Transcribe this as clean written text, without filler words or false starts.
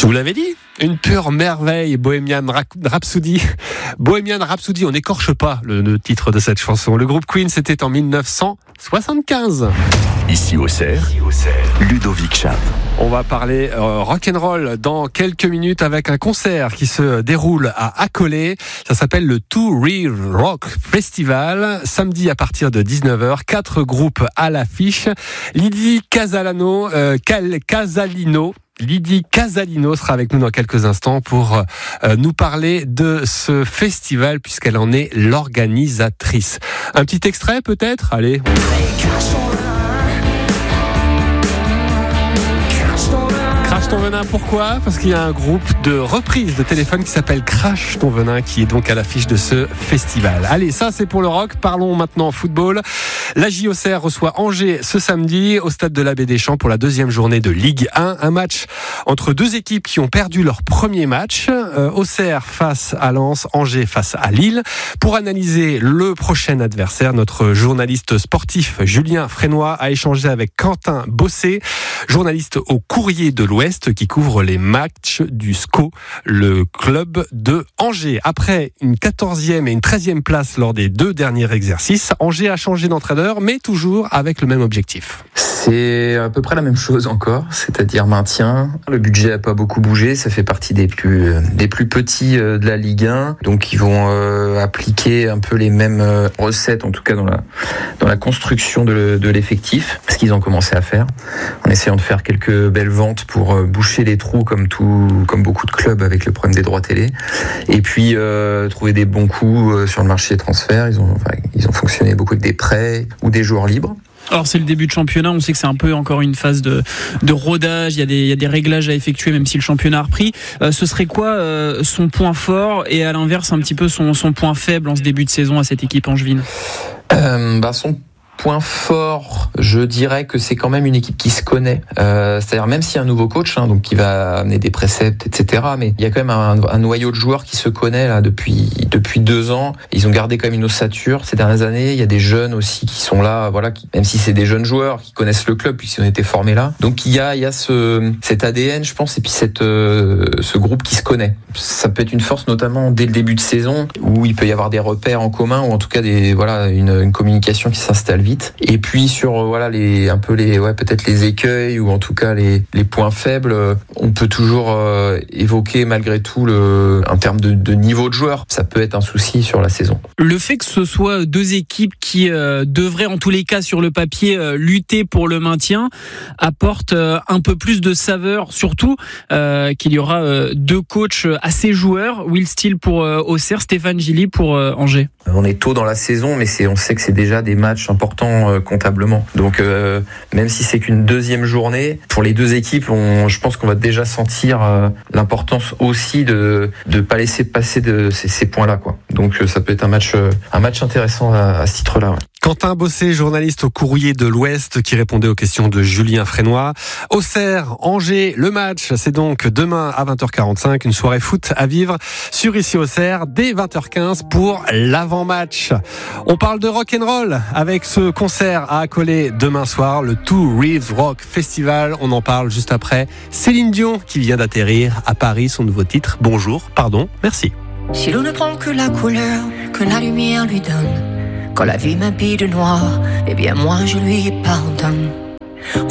Je vous l'avais dit, une pure merveille, Bohemian Rhapsody. Bohemian Rhapsody, on n'écorche pas le titre de cette chanson. Le groupe Queen, c'était en 1975. Ici Auxerre, Ludovic Chap. On va parler rock'n'roll dans quelques minutes avec un concert qui se déroule à Accolé. Ça s'appelle le Two Real Rock Festival. Samedi à partir de 19h, 4 groupes à l'affiche. Lydie Casalino sera avec nous dans quelques instants pour nous parler de ce festival puisqu'elle en est l'organisatrice. Un petit extrait peut-être ? Allez. Crash ton venin, pourquoi ? Parce qu'il y a un groupe de reprises de téléphone qui s'appelle Crash ton venin qui est donc à l'affiche de ce festival. Allez, ça c'est pour le rock. Parlons maintenant football. La JOCR reçoit Angers ce samedi au stade de l'Abbé Deschamps pour la deuxième journée de Ligue 1. Un match entre deux équipes qui ont perdu leur premier match. Auxerre face à Lens, Angers face à Lille. Pour analyser le prochain adversaire, notre journaliste sportif Julien Frénois a échangé avec Quentin Bossé, journaliste au Courrier de l'Ouest qui couvre les matchs du SCO, le club de Angers. Après une 14e et une 13e place lors des 2 derniers exercices, Angers a changé d'entraîneur, mais toujours avec le même objectif. C'est à peu près la même chose encore, c'est-à-dire maintien. Le budget n'a pas beaucoup bougé, ça fait partie des plus petits de la Ligue 1, donc ils vont appliquer un peu les mêmes recettes, en tout cas dans la construction de l'effectif, ce qu'ils ont commencé à faire, en essayant de faire quelques belles ventes pour boucher les trous comme beaucoup de clubs avec le problème des droits télé, et puis trouver des bons coups sur le marché des transferts. Ils ont fonctionné beaucoup avec des prêts ou des joueurs libres. Alors c'est le début de championnat, on sait que c'est un peu encore une phase de rodage, il y a des réglages à effectuer même si le championnat a repris. Ce serait quoi son point fort et à l'inverse un petit peu son point faible en ce début de saison à cette équipe angevine ? Son point fort, je dirais que c'est quand même une équipe qui se connaît. C'est-à-dire même s'il y a un nouveau coach, donc qui va amener des préceptes, etc. Mais il y a quand même un noyau de joueurs qui se connaît là depuis 2 ans. Ils ont gardé quand même une ossature ces dernières années. Il y a des jeunes aussi qui sont là, même si c'est des jeunes joueurs qui connaissent le club puisqu'ils ont été formés là. Donc il y a cet ADN, je pense, et puis ce groupe qui se connaît. Ça peut être une force notamment dès le début de saison où il peut y avoir des repères en commun ou en tout cas une communication qui s'installe vite. Et puis sur peut-être les écueils ou en tout cas les points faibles, on peut toujours évoquer malgré tout en termes de niveau de joueur, ça peut être un souci sur la saison. Le fait que ce soit 2 équipes qui devraient en tous les cas sur le papier lutter pour le maintien apporte un peu plus de saveur, surtout qu'il y aura 2 coachs assez joueurs, Will Steele pour Auxerre, Stéphane Gilly pour Angers. On est tôt dans la saison, mais on sait que c'est déjà des matchs importants comptablement. Donc même si c'est qu'une 2e journée, pour les 2 équipes, je pense qu'on va déjà sentir l'importance aussi de pas laisser passer ces points-là, quoi. Donc ça peut être un match intéressant à ce titre-là. Ouais. Quentin Bossé, journaliste au Courrier de l'Ouest, qui répondait aux questions de Julien Frénois. Auxerre, Angers, le match, c'est donc demain à 20h45, une soirée foot à vivre sur Ici Auxerre, dès 20h15 pour l'avant-match. On parle de rock'n'roll avec ce concert à Accolé demain soir, le Two Real Rock Festival. On en parle juste après. Céline Dion qui vient d'atterrir à Paris, son nouveau titre. Merci. Si l'on ne prend que la couleur que la lumière lui donne, quand la vie m'habille de noir, eh bien moi je lui pardonne.